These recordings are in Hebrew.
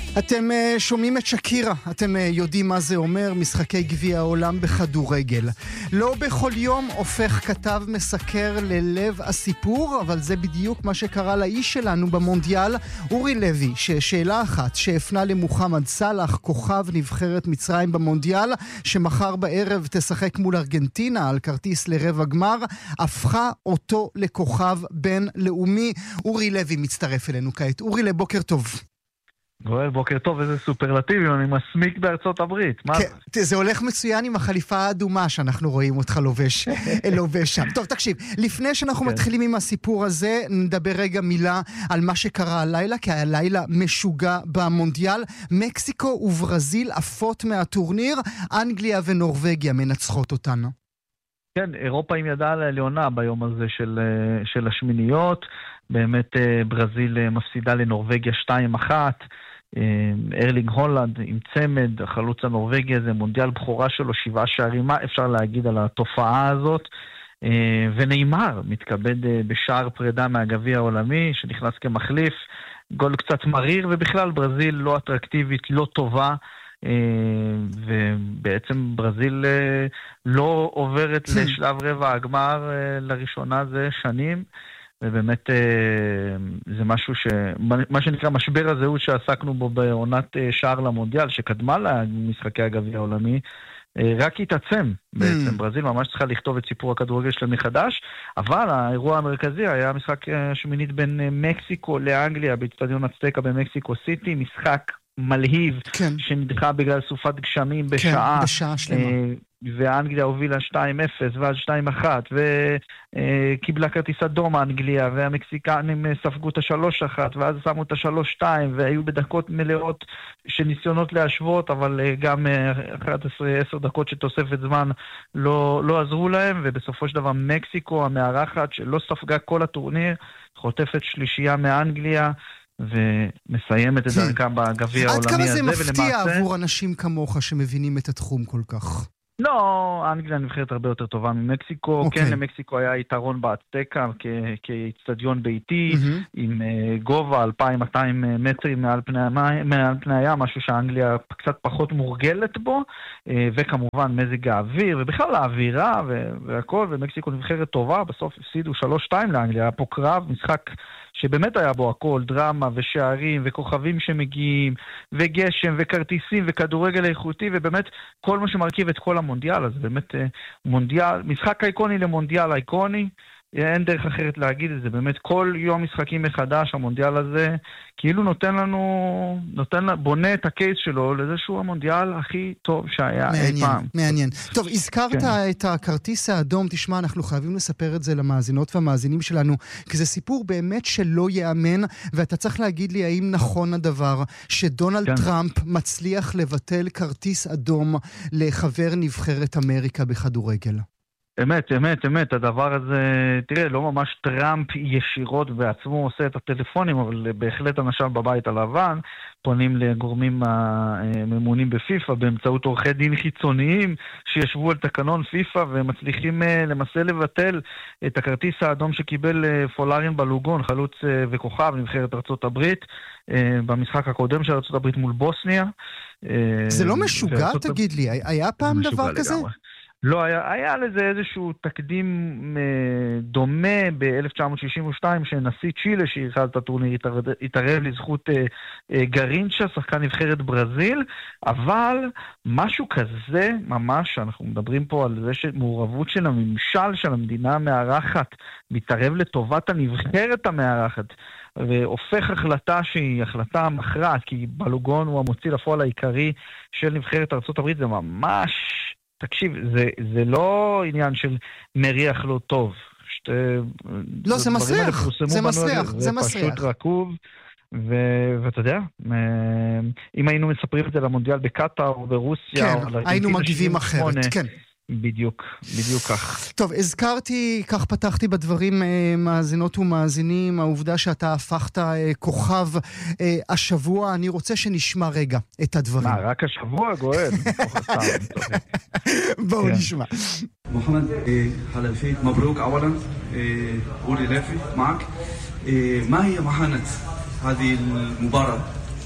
אתם שומעים את שקירה, אתם יודעים מה זה אומר, משחקי גביע העולם בכדורגל. לא בכל יום הופך כתב מסקר ללב הסיפור, אבל זה בדיוק מה שקרה לאיש שלנו במונדיאל, אורי לוי, ששאלה אחת שהפנה למוחמד סלאח, כוכב נבחרת מצרים במונדיאל, שמחר בערב תשחק מול ארגנטינה על כרטיס לרבע גמר, הפכה אותו לכוכב בין לאומי. אורי לוי מצטרף אלינו כעת. אורי, לבוקר טוב. גואל, בוקר טוב, איזה סופרלטיבי, אני מסמיק בארצות הברית. זה הולך מצוין עם החליפה האדומה שאנחנו רואים אותך לובש שם. טוב, תקשיב, לפני שאנחנו מתחילים עם הסיפור הזה, נדבר רגע מילה על מה שקרה הלילה, כי הלילה משוגע במונדיאל. מקסיקו וברזיל עפות מהטורניר, אנגליה ונורווגיה מנצחות אותנו. כן, אירופה עם ידה על העליונה ביום הזה של השמיניות. באמת ברזיל מפסידה לנורווגיה 2-1. ארלינג הולנד עם צמד, החלוץ הנורווגי הזה, מונדיאל בחורה שלו, 7 שערים, מה אפשר להגיד על התופעה הזאת? וניימר מתכבד בשער פרידה מהגביע העולמי, שנכנס כמחליף, גול קצת מריר, ובכלל ברזיל לא אטרקטיבית, לא טובה, ובעצם ברזיל לא עוברת לשלב רבע הגמר לראשונה זה שנים, ובאמת זה משהו מה שנקרא משבר הזהות שעסקנו בו בעונת שער למונדיאל, שקדמה למשחקי הגביע העולמי, רק התעצם בעצם. ברזיל ממש צריכה לכתוב את סיפור הכדורגל שלהם מחדש, אבל האירוע המרכזי היה משחק שמינית בין מקסיקו לאנגליה באצטדיון אצטקה במקסיקו סיטי, משחק מלהיב, כן. שנדחה בגלל סופת גשמים בשעה, כן, בשעה שלמה. ואנגליה הובילה 2-0 ועד 2-1 וקיבלה כרטיס אדום אנגליה, והמקסיקנים ספגו את 3-1 ואז שמו את 3-2, והיו בדקות מלאות שניסיונות להשוות, אבל גם 10 דקות שתוספת זמן לא עזרו להם, ובסופו של דבר מקסיקו המארחת שלא ספגה כל הטורניר חוטפת שלישייה מאנגליה ומסיימת את דרכם בגביע העולמי הזה. עד כמה זה מפתיע עבור אנשים כמוך שמבינים את התחום כל כך? לא, אנגליה נבחרת הרבה יותר טובה ממקסיקו. כן, למקסיקו היה יתרון באצטקה כאצטדיון ביתי, עם גובה 2,200 מטרים מעל פני הים, משהו שאנגליה קצת פחות מורגלת בו, וכמובן מזג האוויר, ובכלל האווירה והכל, ומקסיקו נבחרת טובה, בסוף הפסידו 3-2 לאנגליה, היה פה קרב, משחק שבאמת היה בו הכל, דרמה ושערים וכוכבים שמגיעים, וגשם וכרטיסים וכדורגל איכותי, ובאמת כל מה שמרכיב את כל המונדיאל, אז באמת מונדיאל, משחק אייקוני למונדיאל אייקוני, אין דרך אחרת להגיד את זה, באמת כל יום משחקים מחדש, המונדיאל הזה, כאילו בונה את הקייס שלו לזה שהוא המונדיאל הכי טוב שהיה אי פעם. מעניין. טוב, הזכרת את הכרטיס האדום, תשמע, אנחנו חייבים לספר את זה למאזינות והמאזינים שלנו, כי זה סיפור באמת שלא יאמן, ואתה צריך להגיד לי האם נכון הדבר שדונלד טראמפ מצליח לבטל כרטיס אדום לחבר נבחרת אמריקה בכדורגל. אמת, הדבר הזה, תראה, לא ממש טראמפ ישירות בעצמו עושה את הטלפונים, אבל בהחלט אנשיו בבית הלבן פונים לגורמים הממונים בפיפה באמצעות עורכי דין חיצוניים שישבו על תקנון פיפה ומצליחים למעשה לבטל את הכרטיס האדום שקיבל פולארין בלוגון, חלוץ וכוכב נבחרת ארצות הברית, במשחק הקודם של ארצות הברית מול בוסניה. זה לא משוגע, תגיד לי, היה פעם דבר כזה? לא, היה לזה איזשהו תקדים דומה ב-1962, שנשיא צ'ילה שאירחה את הטורניר התערב לזכות גרינצ'ה, שחקן נבחרת ברזיל, אבל משהו כזה ממש, אנחנו מדברים פה על זה שמעורבות של הממשל של המדינה המארחת מתערב לטובת הנבחרת המארחת, והופך החלטה שהיא החלטה מכרעת, כי בלוגון הוא המוציא לפועל העיקרי של נבחרת ארצות הברית, זה ממש... תקשיב, זה לא עניין של מריח לא טוב. לא, זה מסריח. זה פשוט רקוב. ואתה יודע, אם היינו מספרים את זה למונדיאל בקטר או ברוסיה... כן, היינו מגיבים אחרת, כן. בדיוק כך. טוב, הזכרתי, כך פתחתי בדברים, מאזינות ומאזינים, העובדה שאתה הפכת כוכב השבוע. אני רוצה שנשמע רגע את הדברים. רק השבוע, גואל? בואו נשמע. محمد حلفي مبروك اولا أولي لافي معك ما هي محانة هذه المباراة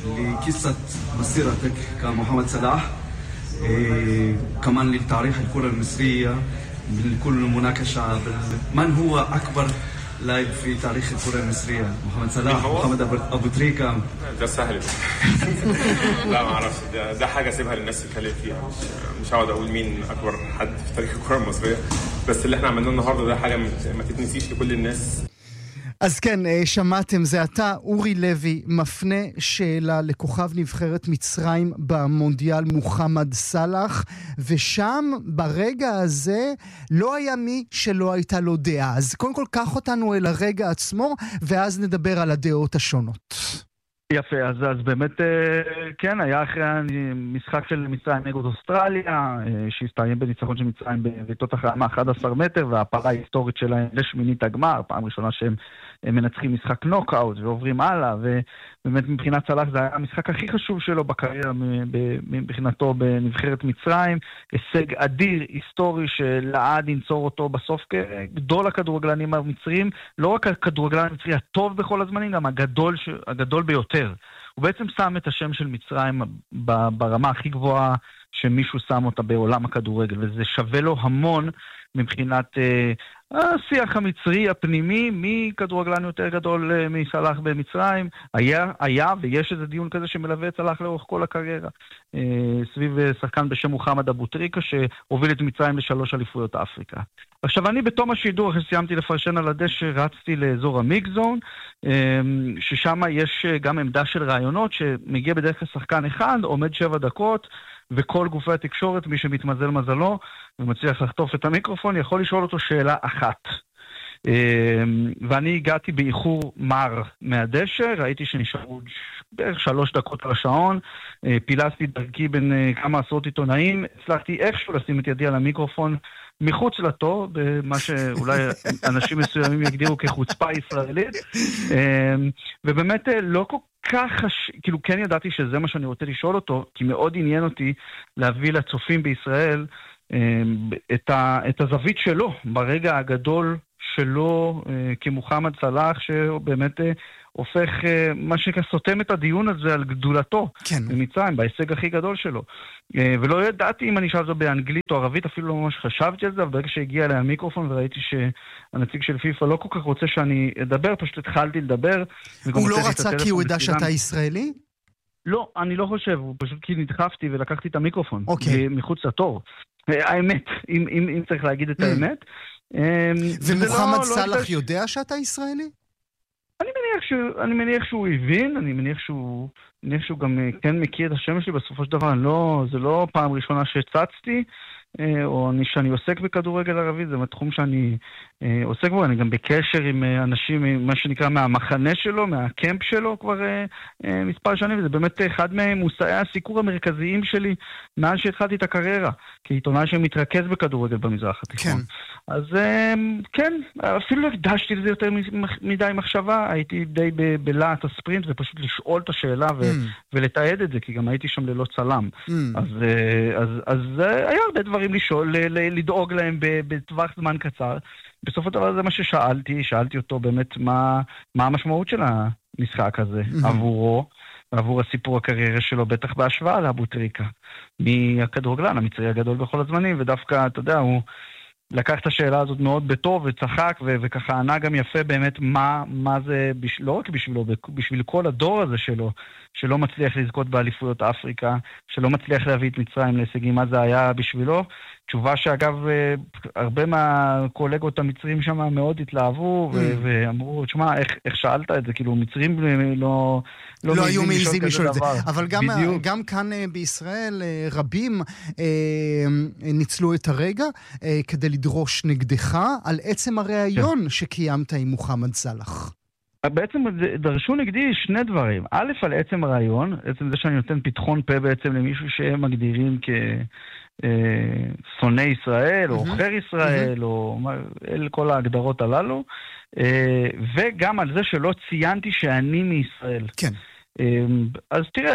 لقصة مسيرتك كمحمد صلاح كمان لتاريخ الكرة المصرية من كل مناقشة من هو أكبر لاعب في تاريخ الكرة المصرية محمد صلاح محمد أبو تريكة ده سهل لا ما اعرفش ده حاجة سيبها للناس تتكلم فيها مش هقعد اقول مين اكبر حد في تاريخ الكرة المصرية بس اللي احنا عملناه النهارده ده حاجة ما תתنسيش לכל الناس אז כן, שמעתם, זה אתה, אורי לוי, מפנה שאלה לכוכב נבחרת מצרים במונדיאל מוחמד סלאח, ושם ברגע הזה לא היה מי שלא הייתה לו דעה. אז קודם כל קח אותנו אל הרגע עצמו, ואז נדבר על הדעות השונות. יפה, אז באמת, כן, היה אחרי המשחק של מצרים נגד אוסטרליה, שהסתיים בניצחון של מצרים בבעיטות החרמה 11 מטר, והפרה ההיסטורית שלהם לשמינית הגמר, פעם ראשונה שהם מנצחים משחק נוקאוט ועוברים הלאה, ובאמת מבחינת סלאח זה היה המשחק הכי חשוב שלו בקריירה מבחינתו בנבחרת מצרים, הישג אדיר, היסטורי שלעד ינצור אותו בסוף כגדול הכדורגלנים המצרים, לא רק הכדורגלן המצרי הטוב בכל הזמנים, גם הגדול ביותר. הוא בעצם שם את השם של מצרים ברמה הכי גבוהה שמישהו שם אותה בעולם הכדורגל, וזה שווה לו המון מבחינת השיח המצרי הפנימי, מי כדורגלן יותר גדול מסלאח במצרים, היה ויש איזה דיון כזה שמלווה את סלאח לאורך כל הקריירה, סביב שחקן בשם מוחמד אבו טריקה שהוביל את מצרים ל3 אליפויות אפריקה. עכשיו אני בתום השידור, אחרי סיימתי לפרשן על הדשא, רצתי לאזור המיקזון, ששם יש גם עמדה של רעיונות שמגיע בדרך כלל שחקן אחד, עומד 7 דקות, וכל גופי התקשורת, מי שמתמזל מזלו ומצליח לחטוף את המיקרופון, יכול לשאול אותו שאלה אחת. ואני הגעתי באיחור מר מהדשא, ראיתי שנשארו בערך 3 דקות על השעון, פילסתי דרכי בין כמה עשרות עיתונאים, הצלחתי איכשהו לשים את ידי על המיקרופון מחוץ לתור, במה שאולי אנשים מסוימים יגדירו כחוצפה ישראלית, ובאמת לא כל כך, כאילו כן ידעתי שזה מה שאני רוצה לשאול אותו, כי מאוד עניין אותי להביא לצופים בישראל את הזווית שלו, ברגע הגדול שלו כמוחמד סלאח, שבאמת הופך, מה שנקרא, סותם את הדיון הזה על גדולתו במצרים, בהישג הכי גדול שלו. ולא ידעתי אם אני שאל זו באנגלית או ערבית, אפילו לא ממש חשבתי על זה, אבל ברגע שהגיע אליי המיקרופון וראיתי שהנציג של פיפה לא כל כך רוצה שאני אדבר, פשוט התחלתי לדבר. הוא לא רצה כי הוא ידע שאתה ישראלי? לא, אני לא חושב, הוא פשוט כי נדחפתי ולקחתי את המיקרופון מחוץ לתור. האמת, אם צריך להגיד את האמת. ומוחמד סלאח יודע שאתה ישראלי? אני מניח שהוא הבין, אני מניח שהוא גם כן מכיר את השם שלי בסופו של דבר, זה לא פעם ראשונה שצצתי, או שאני עוסק בכדורגל ערבי, זה תחום שאני עוסק בו, אני גם בקשר עם אנשים, מה שנקרא מהמחנה שלו, מהקמפ שלו כבר מספר שנים, וזה באמת אחד ממושאי הסיקור המרכזיים שלי, מאז שהתחלתי את הקריירה, כעיתונאי שמתרכז בכדורגל במזרח התיכון. אז כן, אפילו לא הקדשתי לזה יותר מדי מחשבה, הייתי די בלהט הספרינט, ופשוט לשאול את השאלה ולתעד את זה, כי גם הייתי שם ללא צלם. אז היה הרבה דברים לשאול, לדאוג להם בטווח זמן קצר. בסוף הדבר זה מה שאלתי אותו באמת מה המשמעות של המשחק הזה עבורו, ועבור הסיפור הקריירה שלו, בטח בהשוואה לאבו טריקה, מהכדורגלן המצרי הגדול בכל הזמנים, ודווקא, אתה יודע, הוא לקח את השאלה הזאת מאוד בטוב וצחק, וככה ענה גם יפה באמת מה זה, לא רק בשבילו, בשביל כל הדור הזה שלו, שלא מצליח לזכות באליפויות אפריקה, שלא מצליח להביא את מצרים להישגים, מה זה היה בשבילו. תשובה שאגב, הרבה מהקולגות המצרים שם מאוד התלהבו, ואמרו, תשמע, איך שאלת את זה? כאילו, מצרים לא היו מעיזים לשאול את זה. אבל גם כאן בישראל, רבים ניצלו את הרגע כדי לדרוש נגדך על עצם הראיון שקיימת עם מוחמד סלאח. בעצם דרשו נגדי 2 דברים. א', על עצם הרעיון, עצם זה שאני נותן פתחון פה בעצם למישהו שהם מגדירים כשונא ישראל, או עוכר ישראל, או אל כל ההגדרות הללו, וגם על זה שלא ציינתי שאני מישראל. כן. אז תראה,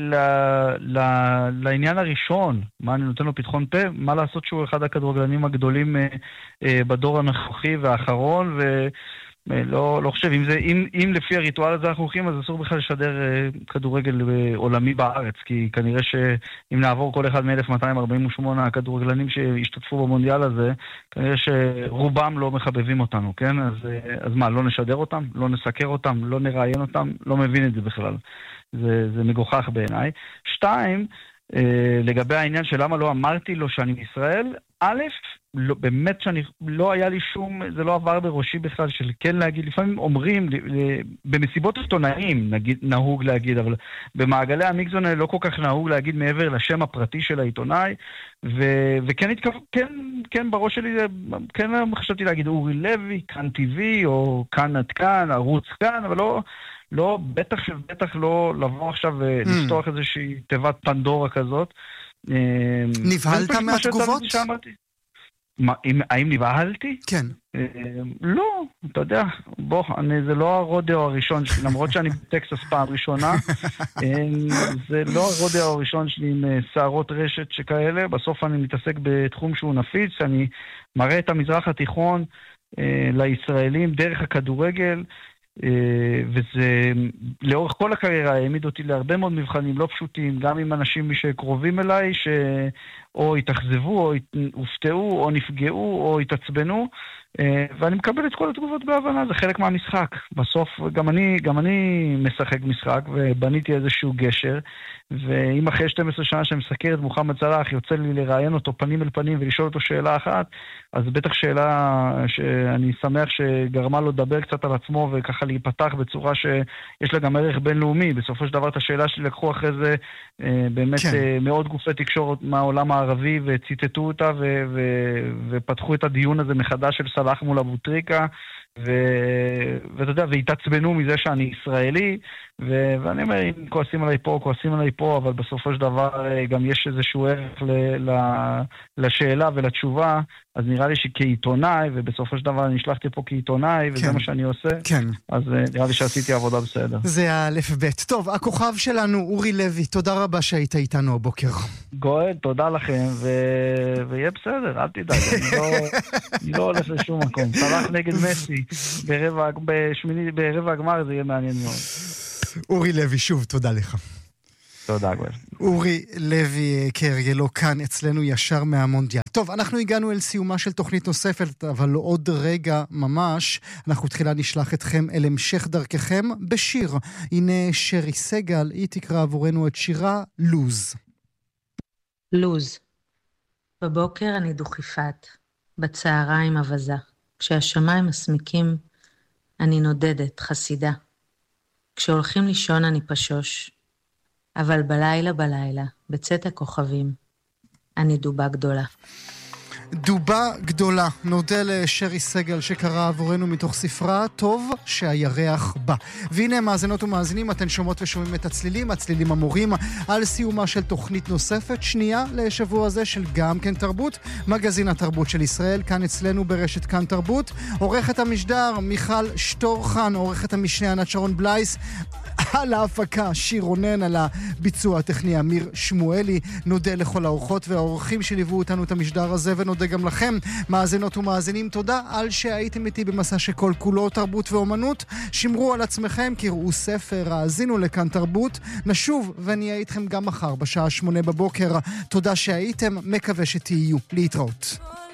לעניין הראשון, מה אני נותן לו פתחון פה, מה לעשות שהוא אחד הכדורגלנים הגדולים בדור הנוכחי והאחרון, לא חושב, אם לפי הריטואל הזה אנחנו הולכים, אז אסור בכלל לשדר כדורגל עולמי בארץ, כי כנראה שאם נעבור כל אחד מ-1248 הכדורגלנים שהשתתפו במונדיאל הזה, כנראה שרובם לא מחבבים אותנו, כן? אז מה, לא נשדר אותם? לא נסקר אותם? לא נראיין אותם? לא מבין את זה בכלל. זה מגוחך בעיניי. 2, לגבי העניין של למה לא אמרתי לו שאני מישראל, א', לא, באמת שאני לא היה לי שום, זה לא עבר בראשי בכלל של כן להגיד, לפעמים אומרים, במסיבות עיתונאים נהוג להגיד, אבל במעגלי המיקזון לא כל כך נהוג להגיד מעבר לשם הפרטי של העיתונאי, וכן כן בראש שלי, כן חשבתי להגיד אורי לוי, כאן טבעי, או כאן עד כאן, ערוץ כאן, אבל לא, בטח לא לבוא עכשיו ולפתוח איזושהי תיבת פנדורה כזאת. נבהלת מהתגובות? האם נבהלתי? כן. לא, אתה יודע, זה לא הרודאו הראשון שלי, למרות שאני בטקסס פעם ראשונה, זה לא הרודאו הראשון שלי עם שערות רשת שכאלה, בסוף אני מתעסק בתחום שהוא נפיץ, אני מראה את המזרח התיכון לישראלים דרך הכדורגל, וזה לאורך כל הקריירה העמיד אותי להרבה מאוד מבחנים לא פשוטים, גם עם אנשים שקרובים אליי שאו התאכזבו או הופתעו או נפגעו או התעצבנו, ואני מקבל את כל התגובות בהבנה, זה חלק מהמשחק. בסוף גם אני משחק משחק ובניתי איזשהו גשר, ואם אחרי 12 שנה שאני מסקר את מוחמד סלאח יוצא לי לראיין אותו פנים אל פנים ולשאול אותו שאלה אחת, אז בטח שאלה שאני שמח שגרמה לו לדבר קצת על עצמו וככה להיפתח בצורה שיש לה גם ערך בינלאומי. בסופו של דבר את השאלה שלי לקחו אחרי זה באמת מאות גופי תקשורת מהעולם הערבי וציטטו אותה ופתחו את הדיון הזה מחדש של סלאח מול אבו טריקה, ואתה יודע, והתעצבנו מזה שאני ישראלי, ואני אומר, אם כועסים עליי פה, אבל בסופו של דבר גם יש איזשהו ערך לשאלה ולתשובה, אז נראה לי שכעיתונאי, ובסופו של דבר אני נשלחתי פה כעיתונאי, וזה מה שאני עושה, אז נראה לי שעשיתי עבודה בסדר. זה האלף בית. טוב, הכוכב שלנו, אורי לוי, תודה רבה שהיית איתנו הבוקר. גואל, תודה לכם, ויהיה בסדר, אל תדאג, אני לא הולך לשום מקום. סלאח נגד מסי, ברבע הגמר זה יהיה מעניין מאוד. אורי לוי, שוב, תודה לך. תודה, גואל. אורי לוי כהרגלו כאן אצלנו ישר מהמונדיאל. טוב, אנחנו הגענו אל סיומה של תוכנית נוספת, אבל עוד רגע ממש, אנחנו תחילה נשלח אתכם אל המשך דרככם בשיר. הנה שרי סגל, היא תקרא עבורנו את שירה לוז. לוז. בבוקר אני דוכיפת, בצהריים אבזה. כשהשמיים מסמיקים, אני נודדת, חסידה. כשהולכים לישון אני פשוש. אבל בלילה, בצאת הכוכבים, אני דובה גדולה. דובה גדולה, נודה לשרי סגל שקרא עבורנו מתוך ספרה טוב שהירח בא. והנה מאזינות ומאזינים, אתן שומעות ושומעים את הצלילים המורים על סיומה של תוכנית נוספת, שנייה לשבוע הזה של גם כן תרבות, מגזין התרבות של ישראל, כאן אצלנו ברשת כאן תרבות. עורכת המשדר מיכל שטורחן, עורכת המשנה ענת שרון בלייס, על ההפקה שיר רונן, על הביצוע הטכני אמיר שמואלי. נודה לכל האורחות והאורחים שליוו אותנו את המשדר הזה, ונודה גם לכם מאזינות ומאזינים. תודה על שהייתם איתי במסע שכל כולו תרבות ואומנות. שמרו על עצמכם, קראו ספר, האזינו לכאן תרבות. נשוב ונהיה איתכם גם מחר בשעה 8 בבוקר. תודה שהייתם, מקווה שתהיו. להתראות.